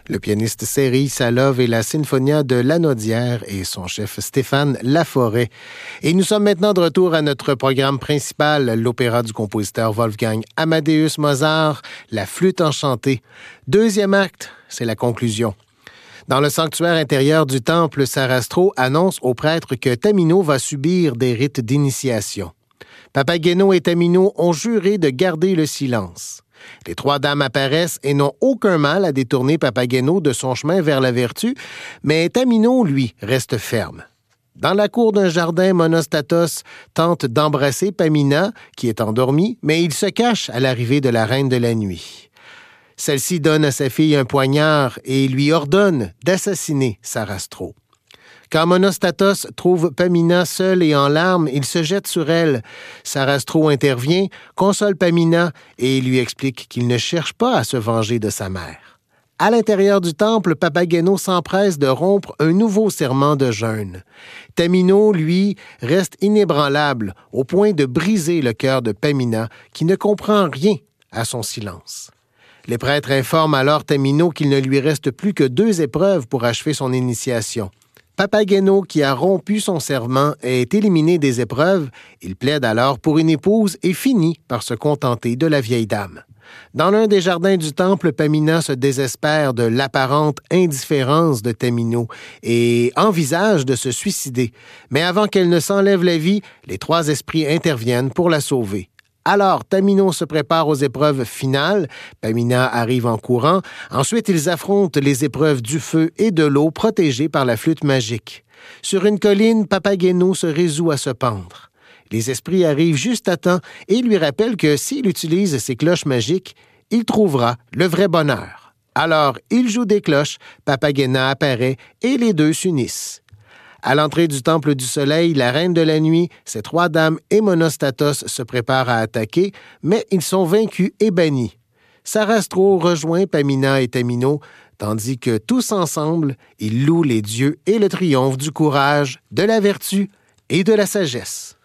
Le pianiste Serhii Salov et la Sinfonia de Lanaudière et son chef Stéphane Laforêt. Et nous sommes maintenant de retour à notre programme principal, l'opéra du compositeur Wolfgang Amadeus Mozart, La Flûte enchantée. Deuxième acte, c'est la conclusion. Dans le sanctuaire intérieur du temple, Sarastro annonce au prêtre que Tamino va subir des rites d'initiation. Papageno et Tamino ont juré de garder le silence. Les trois dames apparaissent et n'ont aucun mal à détourner Papageno de son chemin vers la vertu, mais Tamino, lui, reste ferme. Dans la cour d'un jardin, Monostatos tente d'embrasser Pamina, qui est endormie, mais il se cache à l'arrivée de la reine de la nuit. Celle-ci donne à sa fille un poignard et lui ordonne d'assassiner Sarastro. Quand Monostatos trouve Pamina seule et en larmes, il se jette sur elle. Sarastro intervient, console Pamina et lui explique qu'il ne cherche pas à se venger de sa mère. À l'intérieur du temple, Papageno s'empresse de rompre un nouveau serment de jeûne. Tamino, lui, reste inébranlable au point de briser le cœur de Pamina, qui ne comprend rien à son silence. Les prêtres informent alors Tamino qu'il ne lui reste plus que 2 épreuves pour achever son initiation. Papageno, qui a rompu son serment, est éliminé des épreuves. Il plaide alors pour une épouse et finit par se contenter de la vieille dame. Dans l'un des jardins du temple, Pamina se désespère de l'apparente indifférence de Tamino et envisage de se suicider. Mais avant qu'elle ne s'enlève la vie, les 3 esprits interviennent pour la sauver. Alors, Tamino se prépare aux épreuves finales. Pamina arrive en courant. Ensuite, ils affrontent les épreuves du feu et de l'eau protégées par la flûte magique. Sur une colline, Papageno se résout à se pendre. Les esprits arrivent juste à temps et lui rappellent que s'il utilise ses cloches magiques, il trouvera le vrai bonheur. Alors, il joue des cloches, Papagena apparaît et les deux s'unissent. À l'entrée du Temple du Soleil, la Reine de la Nuit, ses 3 dames et Monostatos se préparent à attaquer, mais ils sont vaincus et bannis. Sarastro rejoint Pamina et Tamino, tandis que tous ensemble, ils louent les dieux et le triomphe du courage, de la vertu et de la sagesse.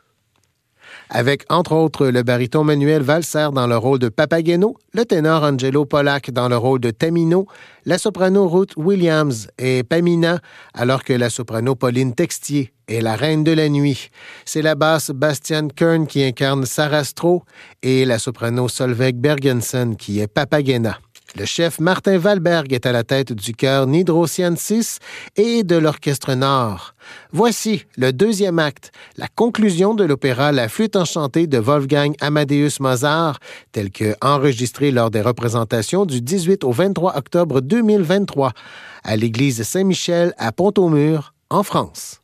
Avec, entre autres, le baryton Manuel Valser dans le rôle de Papageno, le ténor Angelo Pollack dans le rôle de Tamino, la soprano Ruth Williams et Pamina, alors que la soprano Pauline Textier est la reine de la nuit. C'est la basse Bastian Kern qui incarne Sarastro et la soprano Solveig Bergensen qui est Papagena. Le chef Martin Wahlberg est à la tête du chœur Nidrosiensis et de l'Orchestre Nord. Voici le 2e acte, la conclusion de l'opéra La Flûte enchantée de Wolfgang Amadeus Mozart, tel que enregistré lors des représentations du 18 au 23 octobre 2023 à l'église Saint-Michel à Pont-au-Mur, en France.